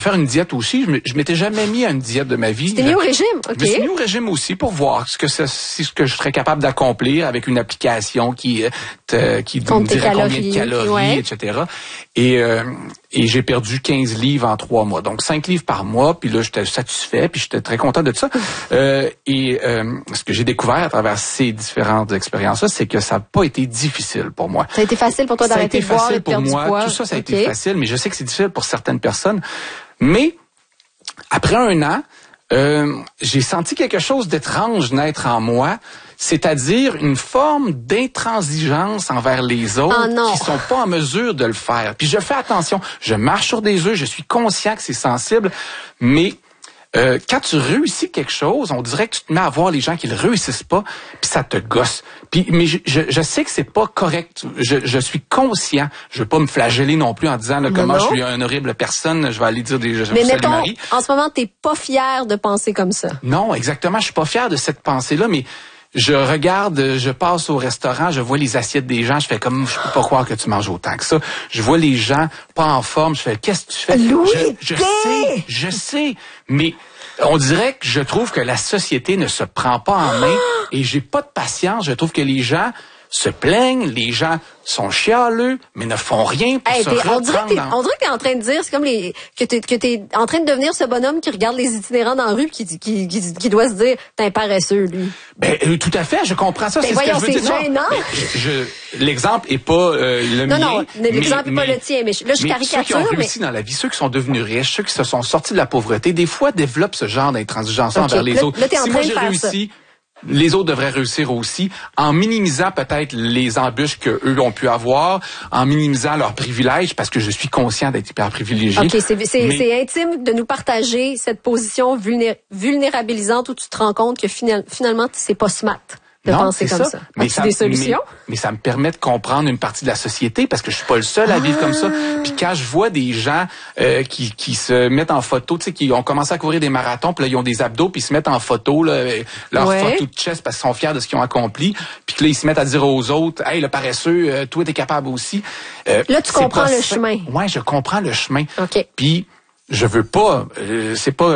faire une diète aussi. Je m'étais jamais mis à une diète de ma vie. T'es mis au régime, OK. Je me suis mis au régime aussi pour voir ce que je serais capable d'accomplir avec une application qui dirait combien de calories, etc. Et j'ai perdu 15 livres en 3 mois. Donc 5 livres par mois, puis là j'étais satisfait, puis j'étais très content de ça. Ce que j'ai découvert à travers ces différentes expériences-là, c'est que ça n'a pas été difficile pour moi. Ça a été facile pour toi d'arrêter de boire et de perdre du poids? Tout ça, ça a été facile, mais je sais que c'est difficile pour certaines personnes. Mais après 1 an, j'ai senti quelque chose d'étrange naître en moi, c'est-à-dire une forme d'intransigeance envers les autres qui sont pas en mesure de le faire. Puis je fais attention, je marche sur des œufs, je suis conscient que c'est sensible, mais quand tu réussis quelque chose, on dirait que tu te mets à voir les gens qui le réussissent pas, puis ça te gosse. Mais je sais que c'est pas correct. Je suis conscient. Je veux pas me flageller non plus en disant comment je suis une horrible personne. Je vais aller dire mais mettons, en ce moment, t'es pas fier de penser comme ça. Non, exactement. Je suis pas fier de cette pensée-là, mais je regarde, je passe au restaurant, je vois les assiettes des gens, je fais comme, je peux pas croire que tu manges autant que ça. Je vois les gens pas en forme, je fais, qu'est-ce que tu fais? Louis, je sais, mais on dirait que je trouve que la société ne se prend pas en main et j'ai pas de patience. Je trouve que les gens se plaignent, les gens sont chialeux, mais ne font rien pour se reprendre. On dirait que t'es en train de dire, c'est comme que t'es en train de devenir ce bonhomme qui regarde les itinérants dans la rue qui doit se dire, t'es un paresseux, lui. Tout à fait, je comprends ça. C'est voyons, ce que je veux dire. Gênant. L'exemple est pas le mien. Non, l'exemple est pas le tien, mais là, je caricature. Ceux qui ont réussi dans la vie, ceux qui sont devenus riches, ceux qui se sont sortis de la pauvreté, des fois développent ce genre d'intransigeance envers les autres. Là, t'es en train de faire ça. Les autres devraient réussir aussi, en minimisant peut-être les embûches qu'eux ont pu avoir, en minimisant leurs privilèges, parce que je suis conscient d'être hyper privilégié. OK, c'est intime de nous partager cette position vulnérabilisante où tu te rends compte que finalement, c'est pas smart de penser comme ça. Mais as-tu des solutions? Mais ça me permet de comprendre une partie de la société, parce que je suis pas le seul à vivre comme ça. Puis quand je vois des gens qui se mettent en photo, tu sais, qui ont commencé à courir des marathons, puis là, ils ont des abdos, puis ils se mettent en photo, là, leur photo de chest, parce qu'ils sont fiers de ce qu'ils ont accompli. Puis que là, ils se mettent à dire aux autres, hey, le paresseux, toi, t'es capable aussi. Là, tu comprends le chemin. Ouais, je comprends le chemin. OK. Puis je veux pas, c'est pas...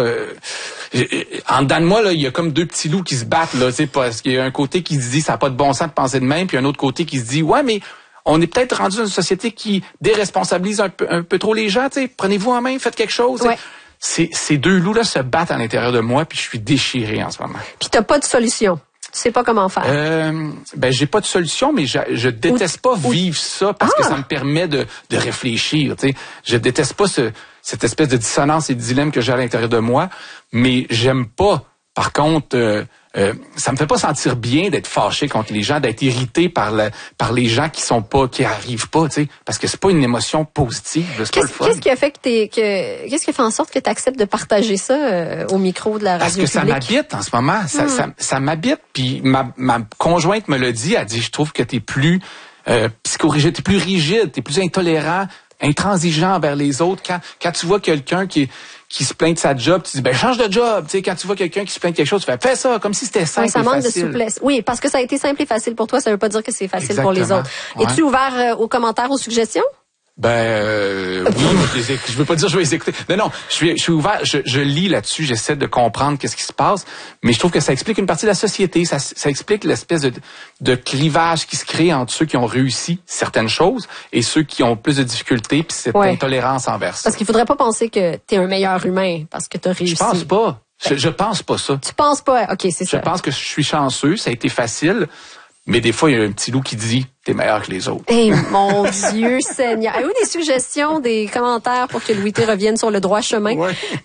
en dedans de moi, là, il y a comme 2 petits loups qui se battent, là, tu sais, parce qu'il y a un côté qui se dit, ça n'a pas de bon sens de penser de même, puis un autre côté qui se dit, ouais, mais on est peut-être rendu dans une société qui déresponsabilise un peu trop les gens, tu sais, prenez-vous en main, faites quelque chose. Ouais. Ces 2 loups-là se battent à l'intérieur de moi, puis je suis déchiré en ce moment. Puis t'as pas de solution. Tu sais pas comment faire. J'ai pas de solution, mais je déteste pas vivre ça parce que ça me permet de réfléchir. Tu sais, je déteste pas cette espèce de dissonance et de dilemme que j'ai à l'intérieur de moi, mais j'aime pas. Par contre, ça me fait pas sentir bien d'être fâché contre les gens, d'être irrité par les gens qui arrivent pas, tu sais, parce que c'est pas une émotion positive, c'est pas le fun. Qu'est-ce qui a fait qu'est-ce qui fait en sorte que tu acceptes de partager ça au micro de la radio publique? Parce que ça m'habite en ce moment, ça m'habite, puis ma conjointe me l'a dit, elle dit, je trouve que t'es plus psychorigide, t'es plus rigide, t'es plus intolérant, intransigeant envers les autres. Quand tu vois quelqu'un qui se plaint de sa job, tu dis, change de job. Tu sais, quand tu vois quelqu'un qui se plaint de quelque chose, tu fais ça, comme si c'était simple et facile. Ça manque de souplesse. Oui, parce que ça a été simple et facile pour toi, ça veut pas dire que c'est facile pour les autres. Ouais. Es-tu ouvert aux commentaires, aux suggestions? Oui, je veux pas dire je vais les écouter. Non, je suis ouvert, je lis là-dessus, j'essaie de comprendre qu'est-ce qui se passe, mais je trouve que ça explique une partie de la société, ça explique l'espèce de clivage qui se crée entre ceux qui ont réussi certaines choses et ceux qui ont plus de difficultés, puis cette intolérance envers ça. Parce qu'il faudrait pas penser que t'es un meilleur humain parce que t'as réussi. Je pense pas. Je pense pas ça. Tu penses pas? OK, c'est ça. Je pense que je suis chanceux, ça a été facile, mais des fois, il y a un petit loup qui dit t'es meilleur que les autres. Eh mon Dieu Seigneur. Avez-vous des suggestions, des commentaires pour que Louis T revienne sur le droit chemin?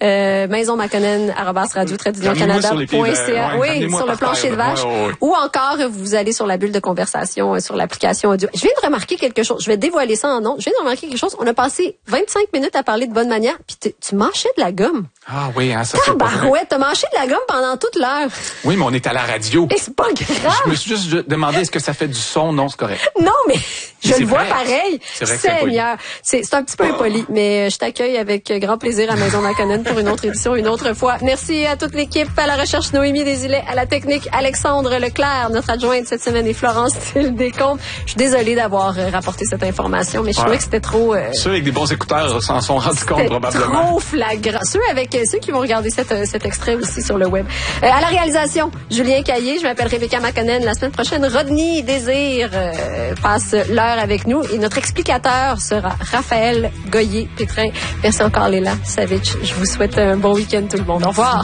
maisonmaconnen@radio-canada.ca. Oui, sur le plancher de vache. Ou encore, vous allez sur la bulle de conversation sur l'application audio. Je viens de remarquer quelque chose. Je vais dévoiler ça en ondes. Je viens de remarquer quelque chose. On a passé 25 minutes à parler de bonne manière, puis tu mâchais de la gomme. Ah oui, hein, ça c'est pas vrai. T'as mâché de la gomme pendant toute l'heure. Oui, mais on est à la radio. Et c'est pas grave. Je me suis juste demandé est-ce que ça fait du son? Non, c'est correct. Non, mais je le vois pareil. C'est vrai Seigneur. C'est un petit peu impoli, mais je t'accueille avec grand plaisir à Maison Maconnen pour une autre édition, une autre fois. Merci à toute l'équipe, à la recherche Noémie Desilets, à la technique Alexandre Leclerc, notre adjointe cette semaine est Florence Descombes. Je suis désolée d'avoir rapporté cette information, mais je trouvais que c'était trop... Ceux avec des bons écouteurs s'en sont rendus compte probablement. Trop flagrant. Ceux qui vont regarder cet extrait aussi sur le web. À la réalisation, Julien Caillé, je m'appelle Rebecca Maconnen. La semaine prochaine, Rodney Désir passe l'heure avec nous et notre explicateur sera Raphaël Goyer-Pétrin. Merci encore Léla Savitch. Je vous souhaite un bon week-end tout le monde. Au revoir.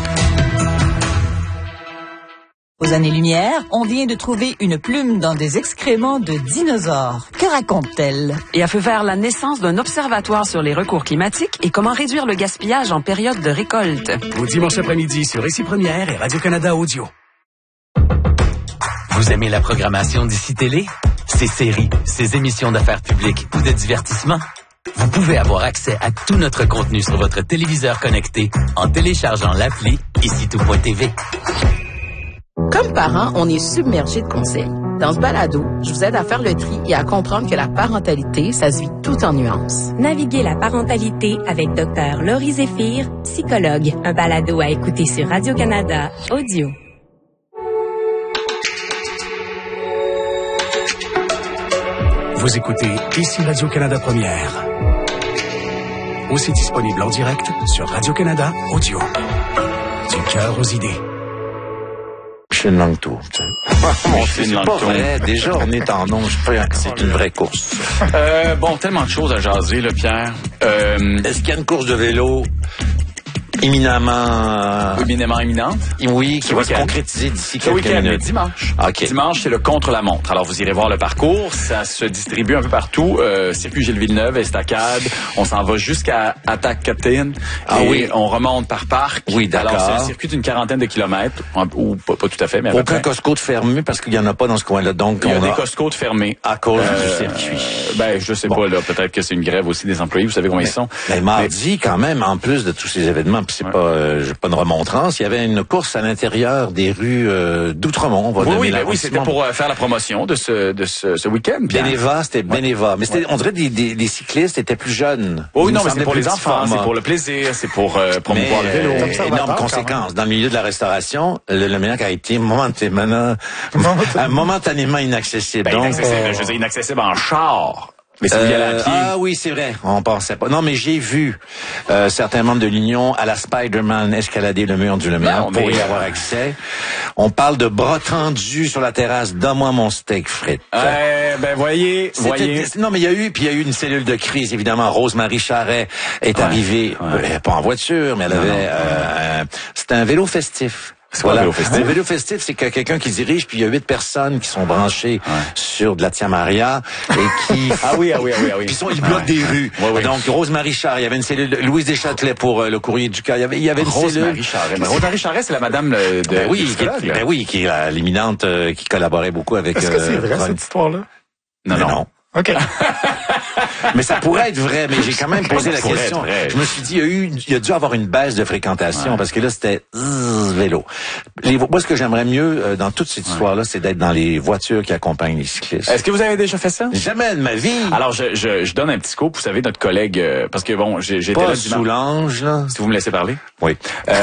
Aux années-lumière, on vient de trouver une plume dans des excréments de dinosaures. Que raconte-t-elle? Et a fait faire la naissance d'un observatoire sur les recours climatiques et comment réduire le gaspillage en période de récolte. Au dimanche après-midi sur Ici Première et Radio-Canada Audio. Vous aimez la programmation d'Ici Télé? Ses séries, ses émissions d'affaires publiques ou de divertissement? Vous pouvez avoir accès à tout notre contenu sur votre téléviseur connecté en téléchargeant l'appli IciTout.tv. Comme parents, on est submergé de conseils. Dans ce balado, je vous aide à faire le tri et à comprendre que la parentalité, ça se vit tout en nuances. Naviguez la parentalité avec Dr. Laurie Zéphir, psychologue. Un balado à écouter sur Radio-Canada Audio. Vous écoutez Ici Radio-Canada Première. Aussi disponible en direct sur Radio-Canada Audio. Du cœur aux idées. C'est une longue tour. C'est pas vrai. Déjà, on est en onge. C'est une vraie course. Bon, tellement de choses à jaser, là, Pierre. Est-ce qu'il y a une course de vélo éminemment imminente? Oui, qui va se concrétiser d'ici quelques minutes. Dimanche. Okay. Dimanche, c'est le contre-la-montre. Alors, vous irez voir le parcours. Ça se distribue un peu partout. Circuit Gilles Villeneuve, Estacade. On s'en va jusqu'à Attaque-Capitaine. Oui. On remonte par parc. Oui, d'accord. Alors, c'est un circuit d'une quarantaine de kilomètres. Ou pas tout à fait, mais à peu près. Aucun Costco de fermé parce qu'il y en a pas dans ce coin-là. Donc, il y a des Costco de fermés. À cause du circuit. Je sais pas, là. Peut-être que c'est une grève aussi des employés. Vous savez combien ils sont. Mais mardi, quand même, en plus de tous ces événements, c'est pas une remontrance, il y avait une course à l'intérieur des rues d'Outremont. Oui, c'était pour faire la promotion de ce week-end. Bénéva, c'était Bénéva. Mais c'était, on dirait des cyclistes étaient plus jeunes. Oui, non, mais c'est pour les enfants, c'est pour le plaisir, c'est pour promouvoir le vélo. Énorme conséquence. Dans le milieu de la restauration, le Ménac a été momentanément inaccessible. Je veux dire, inaccessible en char. Mais c'est y aller à pied. Ah oui, c'est vrai. On pensait pas. Non, mais j'ai vu certains membres de l'Union à la Spider-Man escalader le mur du Lumière pour y avoir accès. On parle de bras tendus sur la terrasse. Donne-moi mon steak frites. Voyez. Non, mais il y a eu une cellule de crise, évidemment. Rose-Marie Charret est arrivée, pas en voiture, mais elle avait, c'était un vélo festif. Voilà. Un vélo festif, c'est que quelqu'un qui dirige, puis il y a 8 personnes qui sont branchées sur de la Tia Maria et qui Puis ils bloquent des rues. Donc Rose-Marie Charret, il y avait une cellule. Louise Deschâtelet pour le Courrier du Cœur. Il y avait une cellule. Rose-Marie Charret, c'est la madame de qui est l'éminente qui collaborait beaucoup avec. Est-ce que c'est vrai cette histoire-là? Non. OK. Mais ça pourrait être vrai, mais j'ai quand même posé la question. Je me suis dit, il y a dû avoir une baisse de fréquentation parce que là, c'était vélo. Moi, ce que j'aimerais mieux dans toute cette histoire-là, c'est d'être dans les voitures qui accompagnent les cyclistes. Est-ce que vous avez déjà fait ça? Jamais de ma vie. Alors, je donne un petit scoop. Vous savez, notre collègue, parce que bon, j'étais là Soulange, là. Si vous me laissez parler. Oui.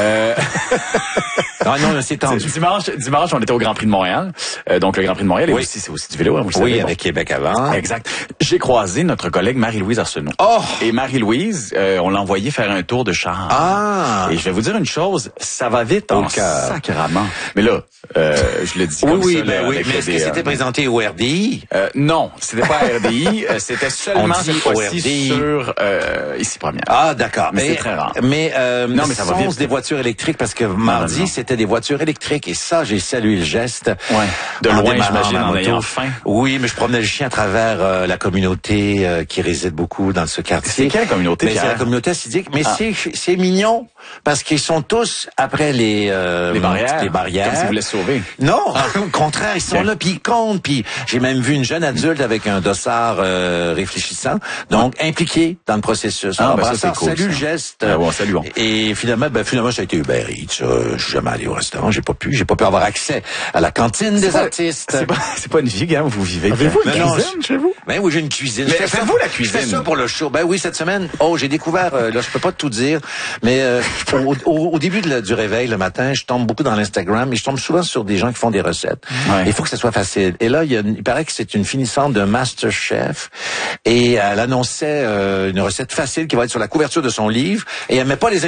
Non, c'est tendu. Dimanche, on était au Grand Prix de Montréal. Donc, le Grand Prix de Montréal, c'est aussi du vélo. Hein, vous savez, avec Québec avant. Exact. J'ai croisé notre collègue Marie-Louise Arsenault. Et Marie-Louise, on l'a envoyée faire un tour de char. Et je vais vous dire une chose, ça va vite en sacrément. Mais là, je le dis comme ça. Mais est-ce que c'était présenté au RDI? Non, c'était pas à RDI. C'était seulement cette fois-ci sur Ici Première. Ah, d'accord. Mais c'est très rare. Mais ça va vite. Des voitures électriques parce que mardi, c'était des voitures électriques. Et ça, j'ai salué le geste. Ouais. De loin, j'imagine, en ayant faim. Oui, mais je promenais le chien à travers la communauté qui réside beaucoup dans ce quartier. C'est quelle communauté? C'est la communauté assidique. Mais c'est mignon. parce qu'ils sont tous après les barrières. Comme s'ils voulaient se sauver. Non, au contraire, ils sont là, puis ils comptent. Puis j'ai même vu une jeune adulte avec un dossard réfléchissant, donc impliqué dans le processus. Ça, c'est cool. Salue le geste. Saluons. Et finalement, ça a été Uber Eats. Je suis jamais allé au restaurant, j'ai pas pu avoir accès à la cantine des artistes. C'est pas une vie, hein, vous vivez. Avez-vous une cuisine chez vous? Ben oui, j'ai une cuisine. Mais faites-vous la cuisine? Je fais ça pour le show. Ben oui, cette semaine, j'ai découvert, là, je peux pas tout dire, mais au début du réveil le matin, je tombe beaucoup dans l'Instagram et je tombe souvent sur des gens qui font des recettes. Ouais. Il faut que ça soit facile. Et là, il paraît que c'est une finissante de MasterChef et elle annonçait une recette facile qui va être sur la couverture de son livre et elle met pas les